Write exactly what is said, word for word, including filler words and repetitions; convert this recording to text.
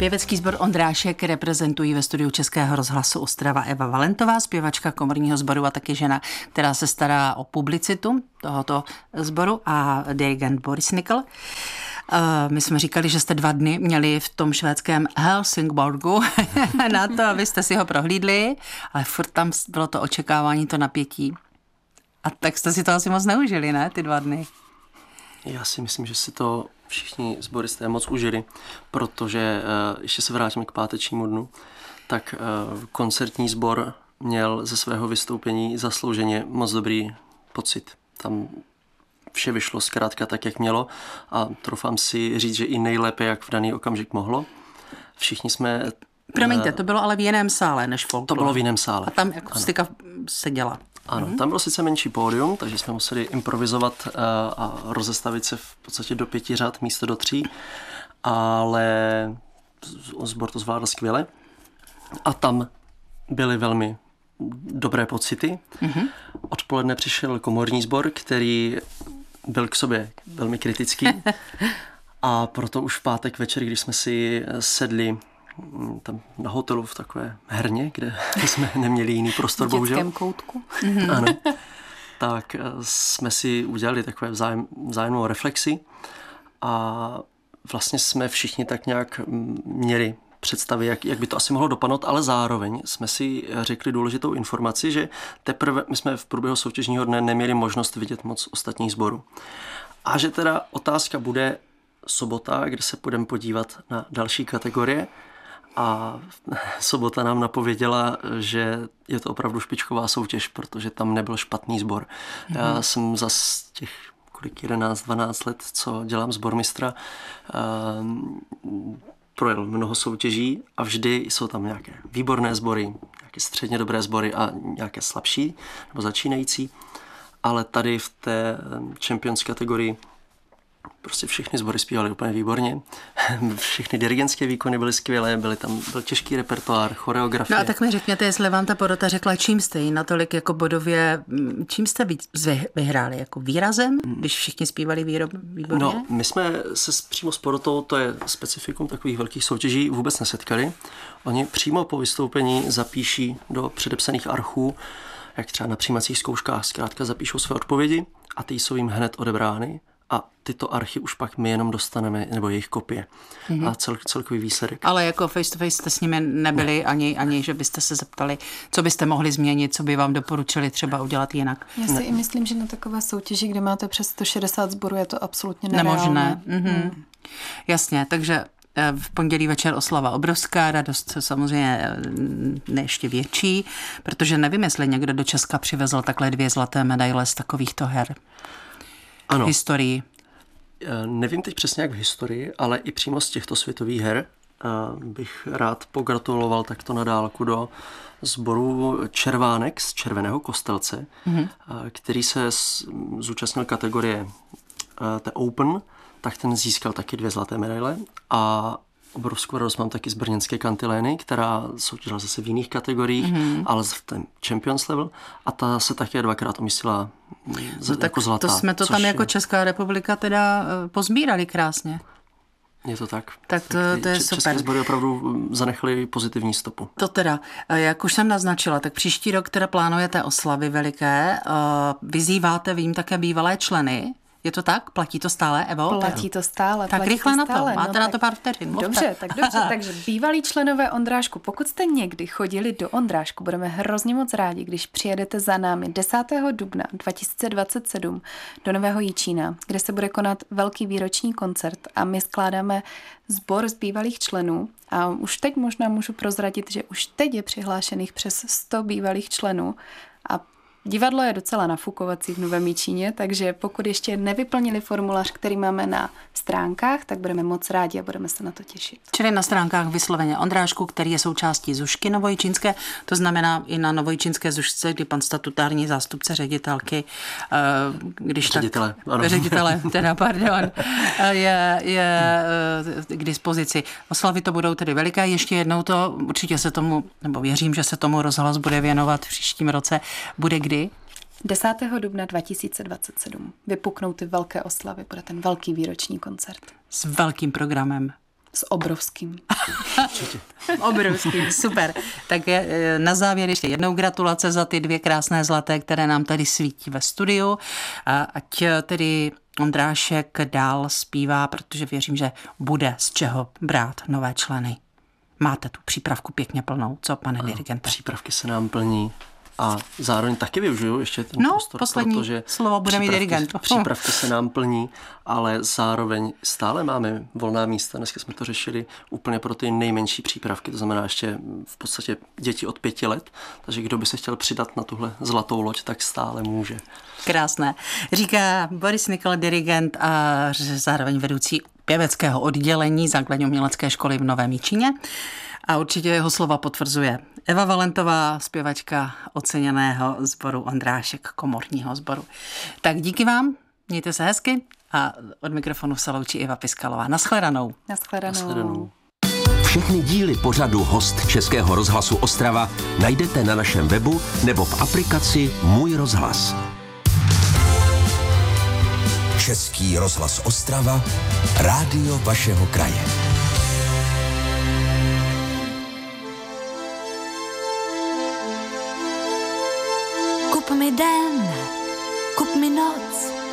Pěvecký sbor Ondrášek reprezentují ve studiu Českého rozhlasu Ostrava Eva Valentová, zpěvačka komorního sboru a taky žena, která se stará o publicitu tohoto sboru, a dirigent Boris Nikl. My jsme říkali, že jste dva dny měli v tom švédském Helsingborgu na to, abyste si ho prohlídli, ale furt tam bylo to očekávání, to napětí. A tak jste si to asi moc neužili, ne, ty dva dny? Já si myslím, že si to všichni sboristé moc užili, protože ještě se vrátíme k pátečnímu dnu, tak koncertní sbor měl ze svého vystoupení zaslouženě moc dobrý pocit. Tam vše vyšlo zkrátka tak, jak mělo, a troufám si říct, že i nejlépe, jak v daný okamžik mohlo. Všichni jsme... Promiňte, to bylo ale v jiném sále než folklor. To bylo v jiném sále. A tam akustika se děla. Ano, tam bylo sice menší pódium, takže jsme museli improvizovat a rozestavit se v podstatě do pěti řad místo do tří, ale sbor to zvládl skvěle. A tam byly velmi dobré pocity. Mm-hmm. Odpoledne přišel komorní sbor, který byl k sobě velmi kritický, a proto už v pátek večer, když jsme si sedli tam na hotelu v takové herně, kde jsme neměli jiný prostor, bohužel. V dětském koutku. Ano. Tak jsme si udělali takové vzájem, vzájemnou reflexi a vlastně jsme všichni tak nějak měli představy, jak, jak by to asi mohlo dopadnout, ale zároveň jsme si řekli důležitou informaci, že teprve my jsme v průběhu soutěžního dne neměli možnost vidět moc ostatních sborů. A že teda otázka bude sobota, kde se půjdeme podívat na další kategorie. A sobota nám napověděla, že je to opravdu špičková soutěž, protože tam nebyl špatný sbor. Mm-hmm. Já jsem za těch kolik jedenáct dvanáct let, co dělám sbormistra, projel mnoho soutěží a vždy jsou tam nějaké výborné sbory, nějaké středně dobré sbory a nějaké slabší nebo začínající. Ale tady v té Champions kategorii prostě všechny sbory zpívaly úplně výborně. Všechny dirigentské výkony byly skvělé, byly tam, byl těžký repertoár, choreografie. No a tak mi řekněte, jestli vám ta porota řekla, čím jste jí natolik jako bodově, čím jste víc vyhráli? Jako výrazem, když všichni zpívali výborně? No, my jsme se přímo s porotou, to je specifikum takových velkých soutěží, vůbec nesetkali. Oni přímo po vystoupení zapíší do předepsaných archů, jak třeba na přijímacích zkouškách, zkrátka zapíšou své odpovědi a ty jsou jim hned odebrány. A tyto archy už pak my jenom dostaneme, nebo jejich kopie. Mm-hmm. A cel, celkový výsledek. Ale jako face to face jste s nimi nebyli ne. ani, ani, že byste se zeptali, co byste mohli změnit, co by vám doporučili třeba udělat jinak. Já si ne. i myslím, že na takové soutěži, kde máte přes sto šedesát sborů, je to absolutně nereálné. Nemožné. Mm-hmm. Mm. Jasně, takže v pondělí večer oslava obrovská, radost samozřejmě ne ještě větší, protože nevím, jestli někdo do Česka přivezl takhle dvě zlaté medaile z takovýchto her. Ano. Historii. Nevím teď přesně jak v historii, ale i přímo z těchto světových her bych rád pogratuloval takto na dálku do sboru Červánek z Červeného Kostelce, mm-hmm. který se zúčastnil kategorie The Open, tak ten získal taky dvě zlaté medaile a obrovskou radost mám taky z brněnské Kantilény, která soutěžila zase v jiných kategoriích, mm-hmm. ale v ten Champions level, a ta se také dvakrát umístila no jako zlatá. To jsme to tam jako je... Česká republika teda pozbírali krásně. Je to tak. Tak to, to je Č- super. České sbory opravdu zanechali pozitivní stopu. To teda, jak už jsem naznačila, tak příští rok teda plánujete oslavy veliké, vyzýváte, vím, také bývalé členy. Je to tak? Platí to stále, Evo? Platí to stále. Tak rychle to na to. Stále. Máte no, na to pár vteřin. Dobře, tak dobře. Takže bývalí členové Ondrášku, pokud jste někdy chodili do Ondrášku, budeme hrozně moc rádi, když přijedete za námi desátého dubna dva tisíce dvacet sedm do Nového Jičína, kde se bude konat velký výroční koncert a my skládáme sbor z bývalých členů. A už teď možná můžu prozradit, že už teď je přihlášených přes sto bývalých členů a divadlo je docela nafukovací v Novém Jičíně, takže pokud ještě nevyplnili formulář, který máme na stránkách, tak budeme moc rádi a budeme se na to těšit. Čili na stránkách vysloveně Ondrášku, který je součástí Zušky Novojičínské, to znamená i na Novojičínské Zušce, kdy pan statutární zástupce ředitelky, když Ředitele, tak... Ano. Ředitele, teda pardon, je, je k dispozici. Oslavy to budou tedy veliké, ještě jednou to, určitě se tomu, nebo věřím, že se tomu rozhlas bude věnovat v příštím roce, bude kdy? desátého dubna dva tisíce dvacet sedm vypuknou ty velké oslavy, bude ten velký výroční koncert. S velkým programem. S obrovským. Obrovským, super. Tak je, na závěr ještě jednou gratulace za ty dvě krásné zlaté, které nám tady svítí ve studiu. A ať tedy Ondrášek dál zpívá, protože věřím, že bude z čeho brát nové členy. Máte tu přípravku pěkně plnou, co, pane ano, dirigente? Přípravky se nám plní a zároveň taky využiju ještě ten no, prostor, poslední protože slovo bude mít dirigent. Přípravky se nám plní, ale zároveň stále máme volná místa. Dneska jsme to řešili úplně pro ty nejmenší přípravky, to znamená ještě v podstatě děti od pěti let, takže kdo by se chtěl přidat na tuhle zlatou loď, tak stále může. Krásné. Říká Boris Nikl, dirigent a zároveň vedoucí pěveckého oddělení základní umělecké školy v Novém Jičíně. A určitě jeho slova potvrzuje Eva Valentová, zpěvačka oceněného sboru Ondrášek, komorního sboru. Tak díky vám, mějte se hezky a od mikrofonu se loučí Iva Piskalová. Naschledanou. Naschledanou. Naschledanou. Všechny díly pořadu Host Českého rozhlasu Ostrava najdete na našem webu nebo v aplikaci Můj rozhlas. Český rozhlas Ostrava, rádio vašeho kraje. Kup mi den, kup mi noc,